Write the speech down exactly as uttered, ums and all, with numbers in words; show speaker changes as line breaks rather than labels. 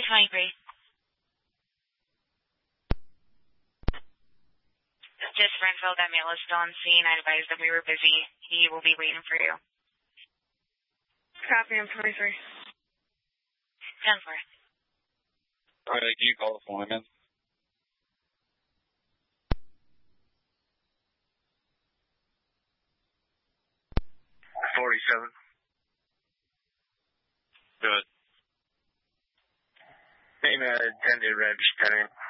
twenty-three. Just Renfield Emil is still on scene. I advised that we were busy. He will be waiting for you.
Copy, I'm twenty-three.
ten four.
Alright, can you call the phone again?
forty-seven.
Good.
Name uh, attended Red ten.